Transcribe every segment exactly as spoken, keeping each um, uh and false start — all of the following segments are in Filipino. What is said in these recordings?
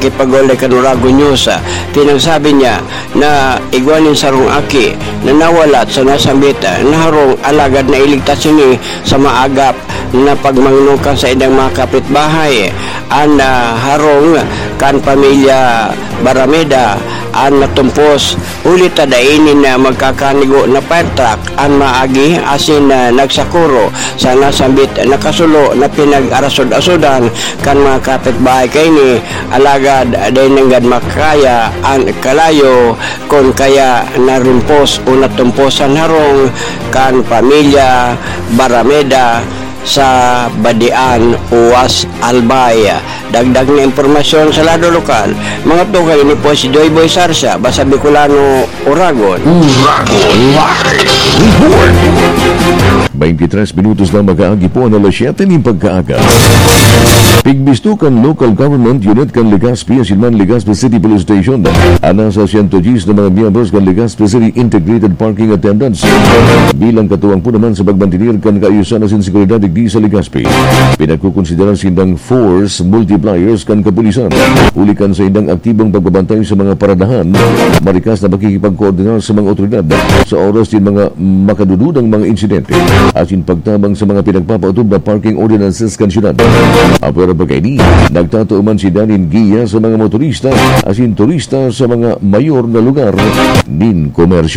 nakipagolay kan Urago News. Tinagsabi niya na igwanin sarong aki na nawalat sa nasambit na harong alagad na iligtas ini sa maagap na pagmangnukan sa idang mga kapitbahay. An uh, harong kan pamilya Barameda an natumpos ulit tadainin na magkakanigo na fire truck an maagi asin na uh, nagsakuro sa nasambit nakasulo na pinag-arasod-asodan kan mga kapitbahay kay ni alagad dahil nanggad makaya an kalayo kon kaya narimpos o natumposan harong kan pamilya Barameda sa Badian, Uwas, Albay. Dagdag na impormasyon sa lado lokal. Mga tukay ni po si Joy Boy Sarsa, Basa Bicolano, Uragon. Uragon Live Report. twenty-tres minutos lang mag-aagi po ang alas siyete ng pagkaaga. Pigbistukan local government unit kan Legazpi asinman Legazpi City Police Station. Ana sa one hundred Gs na mga miyembros kan Legazpi City Integrated Parking Attendants. Bilang katuwang po naman sa pagbantinir kan kaayusan asin seguridad di sa Legazpi. Pinagkukonsideran sindang force multipliers kan kapulisan. Ulikan sa indang aktibong pagbabantay sa mga paradahan. Marikas na makikipagkoordinar sa mga otoridad sa oras din mga makadududang mga insidente. Asin pagtabang sa mga pinagpapautob na parking ordinances kan syudad. Apura pagkaini, nagtatuuman si Danin Giya sa mga motorista asin turista sa mga mayor na lugar nin komersyo.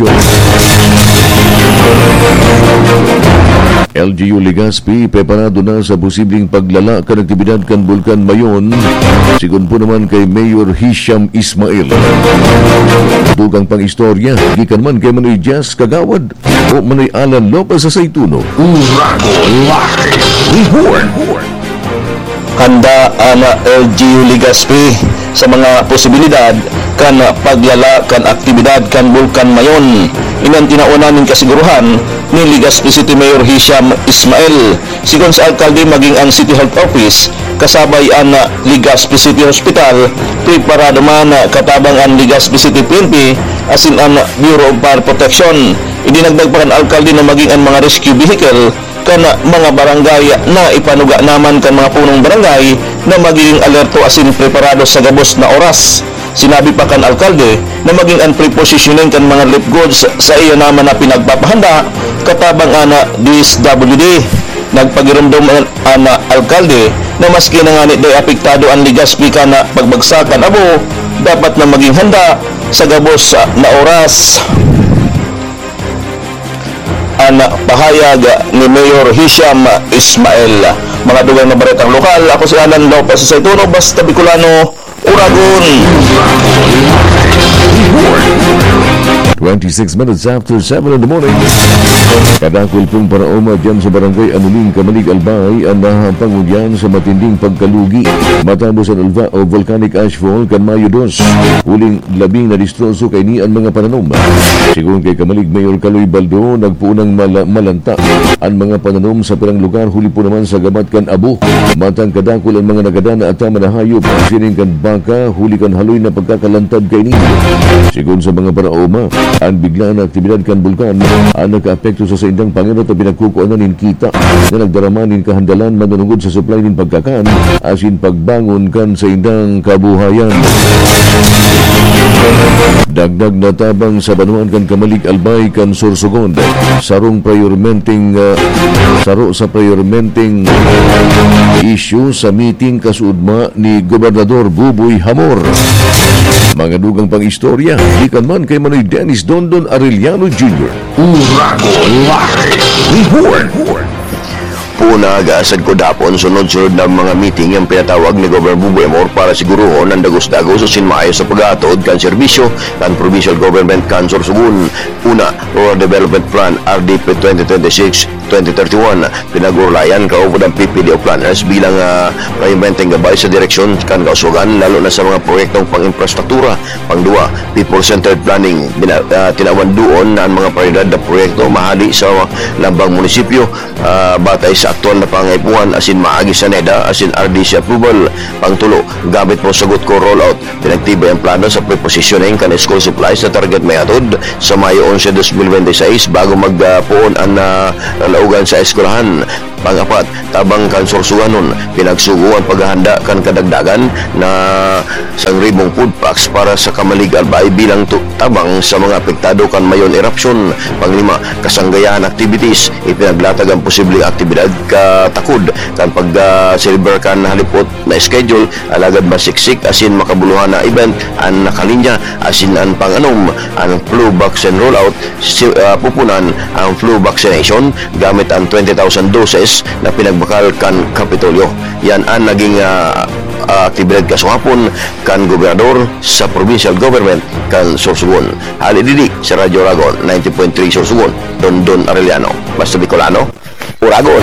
L G U Legazpi preparado na sa posibleng paglala kan aktibidad kan Bulkan Mayon sigun po naman kay Mayor Hisham Ismail. Dugang pang istorya gikan man kay Manoy Jazz Kagawad o Manoy Alan Lopez sa Saytuno. Uragon Live Report. Handa ang L G U Legazpi sa mga posibilidad kan paglala kan aktibidad kan Bulkan Mayon. Inan tinaunan ng kasiguruhan ni Legazpi City Mayor Hisham Ismail. Sigon sa alkalde maging ang City Health Office kasabay ang Legazpi City Hospital preparado man katabang ang Legazpi City P N P asin ang Bureau of Fire Protection. Idinagdag pa ang alkalde na maging ang mga rescue vehicle kan mga barangay na ipanuga naman kan mga punong barangay na magiging alerto asin preparado sa gabos na oras. Sinabi pa kan alkalde na maging ang prepositioning kan mga relief goods sa iyo naman na pinagpapahanda katabang ana D S W D. Nagpagirumdum ang alkalde na maski na nga nito'y apektado ang Legazpi ka na pagbagsakan abo, dapat na maging handa sa gabos na oras. Ang pahayag ni Mayor Hisham Ismail. Mga dugang na baretang lokal, ako si Alan Lopez sa Saytuno, Basta Bicolano, Uragon. twenty-six minutes after seven in the morning. Kadakol pong paraoma dyan sa barangay Anuling, Kamalig, Albay ang nahampangudyan sa matinding pagkalugi matapos ang alva o volcanic ashfall kan Mayo two. Huling labing na distroso kay ni ang mga pananom. Sigun kay Kamalig Mayor Kaloy Baldo, nagpuunang mala- malanta ang mga pananom sa pirang lugar. Huli po naman sa gamat kan abo. Matang kadakol ang mga nagadana at tama na hayop. Sining kan baka, huli kan haloy na pagkakalantad kay ni. Sigun sa mga paraoma, ang bigla na aktibidad kan bulkan ang naka-apekto sa saindang Panginoon at pinagkukuanan nin kita na nagdaraman nin kahandalan manunungod sa supply nin pagkakaan asin pagbangon kan saindang kabuhayan. Dagdag na tabang sa banuan kan Kamalig, Albay kan Sorsogon sarong priormenting uh, saro sa priormenting issue sa meeting kasuudma ni Gobernador Buboy Hamor. Mga dugang pang istorya, ikan man kay Manoy Dennis Dondon Arellano Junior Uragon Live Report. Una, gaasad ko dapon sunod-sunod ng mga meeting yung pinatawag ni Governor Buboy Hamor para siguruhon ng dagos-dagos o sinmayo sa pag-atod kan serbisyo kan Provincial Government kan Sorsogon. Una, Rural Development Plan R D P twenty twenty-six to twenty thirty-one. Pinag-urlayan kaupod ang P P D O planners bilang uh, paimbenteng gabay sa direksyon kan kausugan lalo na sa mga proyektong pang-infrastruktura. Pangduwa, people-centered planning. Bina, uh, tinawan doon ang mga prioridad na proyekto mahali sa lambang munisipyo uh, batay sa aktual na pangaipuan asin maagi sa NEDA asin R D C approval. Pangtulo, gamit mo sagot ko rollout. Pinagtibay ang plano sa prepositioning kan school supplies na target may atod sa Mayo eleven, twenty twenty-six bago magpuon ang uh, kinaugan sa eskwelahan. Pangapat, tabang kan sorsuganon, pinagsuguan paghahanda kan kadagdagan na sangribong food packs para sa kamaligal bay bilang tu- tabang sa mga apektado kan mayon eruption. Panglima, kasanggayahan activities, ipinaglatag ang posibleng aktibidad katakod kan pag-celebrate kan halipot na schedule, alagad masiksik asin makabuluhan na event ang nakalinya asin ang panganom ang flu vaccine rollout, si, uh, pupunan ang flu vaccination gamit ang twenty thousand doses na pinagbakal kan Kapitolyo. Yan ang naging uh, uh, aktibidad kaswapon kan gobernador sa provincial government kan Sorsogon. Hali didi sa Radyo Uragon ninety point three Sorsogon, Don Don Arellano, basta Bicolano, Uragon.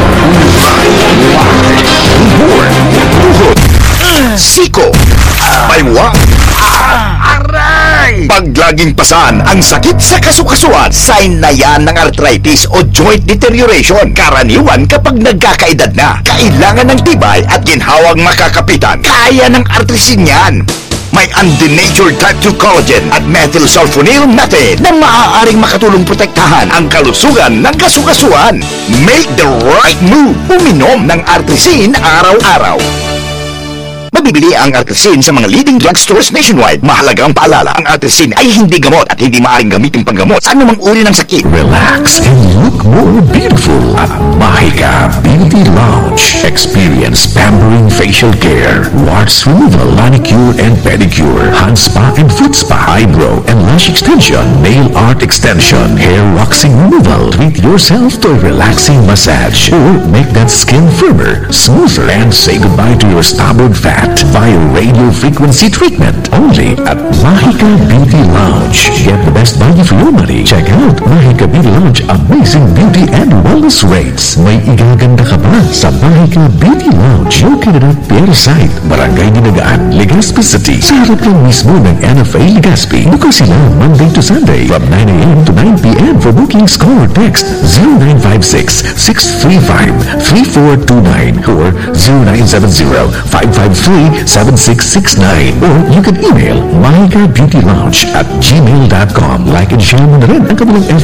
Siko, Baywa, Aray! Pag laging pasan ang sakit sa kasukasuan, sign na yan ng arthritis o joint deterioration. Karaniwan kapag nagkakaedad na, kailangan ng tibay at ginhawang makakapitan. Kaya ng artrisin yan. May undenatured type two collagen at methylsulfonyl methane na maaaring makatulong protektahan ang kalusugan ng kasukasuan. Make the right move. Uminom ng artrisin araw-araw. Mabibili ang Artrisin sa mga leading drugstores nationwide. Mahalagang paalala, ang Artrisin ay hindi gamot at hindi maaaring gamitin panggamot sa anumang uri ng sakit. Relax and look more beautiful at Mahika Beauty Lounge. Experience pampering facial care, warts removal, manicure and pedicure, hand spa and foot spa, eyebrow and lash extension, nail art extension, hair waxing removal. Treat yourself to a relaxing massage or make that skin firmer, smoother, and say goodbye to your stubborn fat via radio frequency treatment only at Mahika Beauty Lounge. Get the best value for your money. Check out Mahika Beauty Lounge amazing beauty and wellness rates. May igaganda ka pa sa Mahika Beauty Lounge located at Pierre Site, Barangay Dinagaan, Legazpi City. Sa harap lang mismo ng N F A Legazpi. Bukas sila Monday to Sunday from nine a m to nine p m For bookings, call or text zero nine five six, six three five, three four two nine or zero nine seven zero, five five three, seven six six nine, or you can email mahika beauty lounge at gmail dot com. Like and share mo na rin ang kanilang F